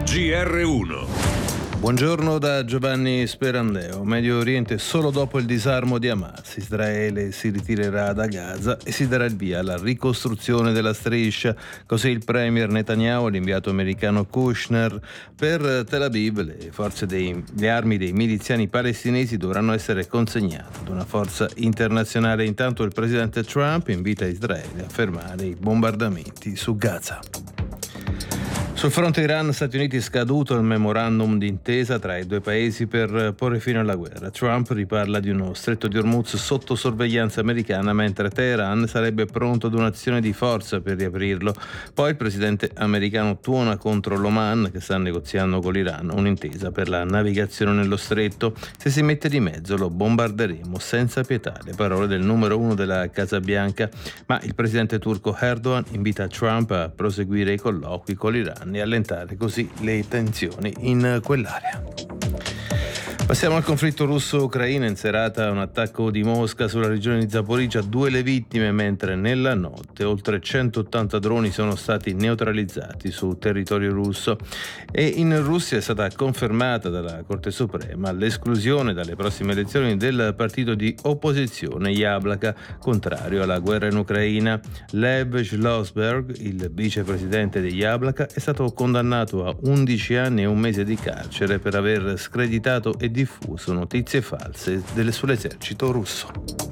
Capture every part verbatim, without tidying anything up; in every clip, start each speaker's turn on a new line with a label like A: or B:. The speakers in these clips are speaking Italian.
A: G R uno.
B: Buongiorno da Giovanni Sperandeo. Medio Oriente solo dopo il disarmo di Hamas. Israele si ritirerà da Gaza e si darà il via alla ricostruzione della striscia. Così il premier Netanyahu e l'inviato americano Kushner. Per Tel Aviv le forze dei, le armi dei miliziani palestinesi dovranno essere consegnate ad una forza internazionale. Intanto il presidente Trump invita Israele a fermare i bombardamenti su Gaza. Sul fronte Iran, Stati Uniti è scaduto il memorandum d'intesa tra i due paesi per porre fine alla guerra. Trump riparla di uno stretto di Hormuz sotto sorveglianza americana, mentre Teheran sarebbe pronto ad un'azione di forza per riaprirlo. Poi il presidente americano tuona contro l'Oman, che sta negoziando con l'Iran un'intesa per la navigazione nello stretto. Se si mette di mezzo lo bombarderemo senza pietà, le parole del numero uno della Casa Bianca. Ma il presidente turco Erdogan invita Trump a proseguire i colloqui con l'Iran e allentare così le tensioni in quell'area. Passiamo al conflitto russo-ucraino. In serata un attacco di Mosca sulla regione di Zaporizhzhia, due le vittime, mentre nella notte oltre centottanta droni sono stati neutralizzati su territorio russo. E in Russia è stata confermata dalla Corte Suprema l'esclusione dalle prossime elezioni del partito di opposizione Yablaka, contrario alla guerra in Ucraina. Lev Schlossberg, il vicepresidente di Yablaka, è stato condannato a undici anni e un mese di carcere per aver screditato e diffuso notizie false delle, sull'esercito russo.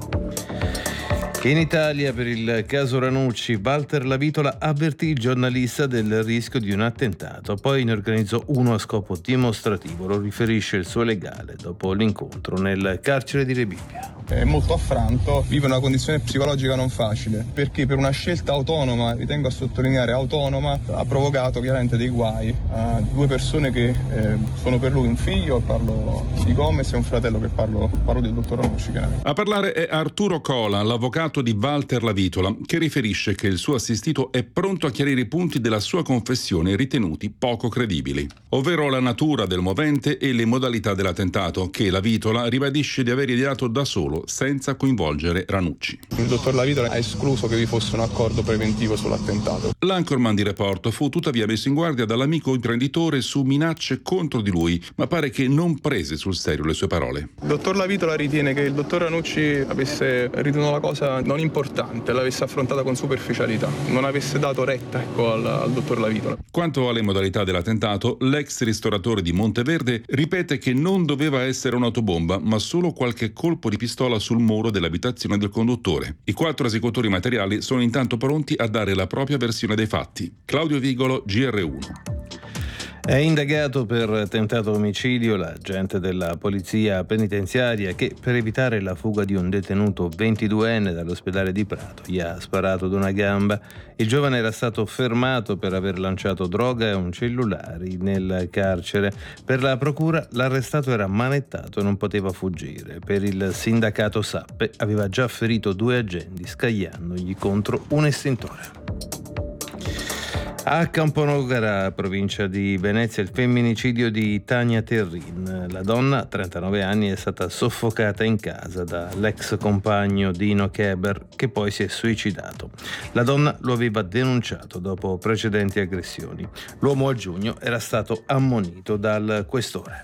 B: In Italia, per il caso Ranucci, Walter Lavitola avvertì il giornalista del rischio di un attentato, poi ne organizzò uno a scopo dimostrativo, lo riferisce il suo legale dopo l'incontro nel carcere di Rebibbia.
C: È molto affranto, vive una condizione psicologica non facile, perché per una scelta autonoma, ritengo a sottolineare autonoma, ha provocato chiaramente dei guai a due persone che eh, sono per lui un figlio, parlo di Gomez, e un fratello, che parlo, parlo del dottor Ranucci. Chiaramente.
D: A parlare è Arturo Cola, l'avvocato di Walter Lavitola, che riferisce che il suo assistito è pronto a chiarire i punti della sua confessione ritenuti poco credibili, ovvero la natura del movente e le modalità dell'attentato, che Lavitola ribadisce di aver ideato da solo senza coinvolgere Ranucci.
C: Il dottor Lavitola ha escluso che vi fosse un accordo preventivo sull'attentato.
D: L'anchorman di Report fu tuttavia messo in guardia dall'amico imprenditore su minacce contro di lui, ma pare che non prese sul serio le sue parole.
C: Il dottor Lavitola ritiene che il dottor Ranucci avesse ritenuto la cosa non importante, l'avesse affrontata con superficialità, non avesse dato retta ecco, al, al dottor Lavitola.
D: Quanto alle modalità dell'attentato, l'ex ristoratore di Monteverde ripete che non doveva essere un'autobomba, ma solo qualche colpo di pistola sul muro dell'abitazione del conduttore. I quattro esecutori materiali sono intanto pronti a dare la propria versione dei fatti. Claudio Vigolo, G R uno.
B: È indagato per tentato omicidio l'agente della polizia penitenziaria che, per evitare la fuga di un detenuto ventiduenne dall'ospedale di Prato, gli ha sparato ad una gamba. Il giovane era stato fermato per aver lanciato droga e un cellulare nel carcere. Per la procura l'arrestato era manettato e non poteva fuggire. Per il sindacato Sappe aveva già ferito due agenti scagliandogli contro un estintore. A Camponogara, provincia di Venezia, il femminicidio di Tania Terrin. La donna, trentanove anni, è stata soffocata in casa dall'ex compagno Dino Keber, che poi si è suicidato. La donna lo aveva denunciato dopo precedenti aggressioni. L'uomo a giugno era stato ammonito dal questore.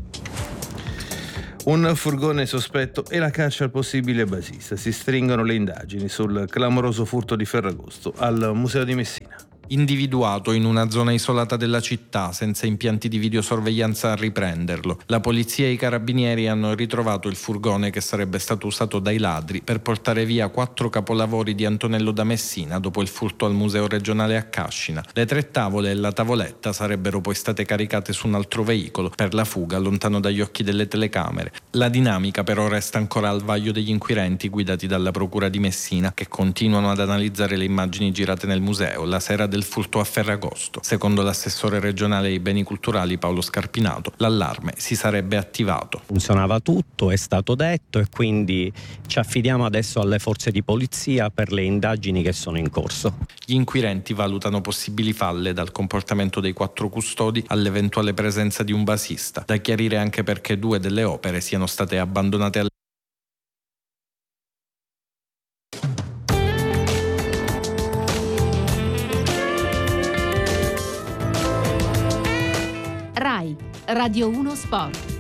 B: Un furgone sospetto e la caccia al possibile basista. Si stringono le indagini sul clamoroso furto di Ferragosto al Museo di Messina.
E: Individuato in una zona isolata della città, senza impianti di videosorveglianza a riprenderlo, la polizia e i carabinieri hanno ritrovato il furgone che sarebbe stato usato dai ladri per portare via quattro capolavori di Antonello da Messina dopo il furto al Museo regionale a Cascina. Le tre tavole e la tavoletta sarebbero poi state caricate su un altro veicolo per la fuga lontano dagli occhi delle telecamere. La dinamica però resta ancora al vaglio degli inquirenti guidati dalla procura di Messina, che continuano ad analizzare le immagini girate nel museo la sera del furto a Ferragosto. Secondo l'assessore regionale ai beni culturali Paolo Scarpinato, l'allarme si sarebbe attivato.
F: Funzionava tutto, è stato detto, e quindi ci affidiamo adesso alle forze di polizia per le indagini che sono in corso.
E: Gli inquirenti valutano possibili falle dal comportamento dei quattro custodi all'eventuale presenza di un basista. Da chiarire anche perché due delle opere siano state abbandonate al
A: RAI, Radio uno Sport.